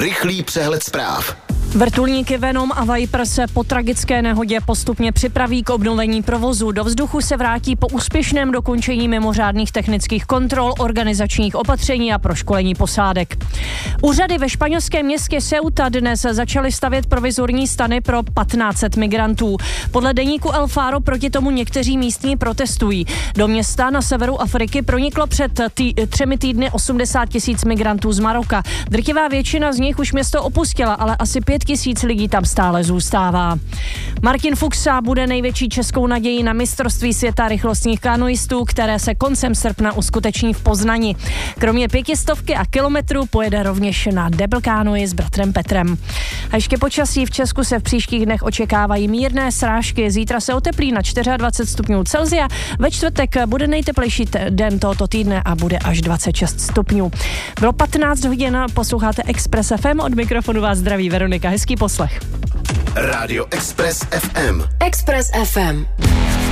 Rychlý přehled zpráv. Vrtulníky Venom a Viper se po tragické nehodě postupně připraví k obnovení provozu. Do vzduchu se vrátí po úspěšném dokončení mimořádných technických kontrol, organizačních opatření a proškolení posádek. Úřady ve španělském městě Ceuta dnes začaly stavět provizorní stany pro 1500 migrantů. Podle deníku El Faro proti tomu někteří místní protestují. Do města na severu Afriky proniklo před 3 týdny 80 000 migrantů z Maroka. Drtivá většina z nich už město opustila, ale asi 5 000 lidí tam stále zůstává. Martin Fuchsa bude největší českou nadějí na mistrovství světa rychlostních kanoistů, které se koncem srpna uskuteční v Poznani. Kromě 500 a kilometrů pojede rovněž na double kánoi s bratrem Petrem. A ještě počasí v Česku se v příštích dnech očekávají mírné srážky. Zítra se oteplí na 24 stupňů Celsia. Ve čtvrtek bude nejteplejší den tohoto týdne a bude až 26 stupňů. Bylo 15 hodin, posloucháte Express FM, od mikrofonu vás zdraví Veronika. Hezký poslech. Rádio Express FM. Express FM.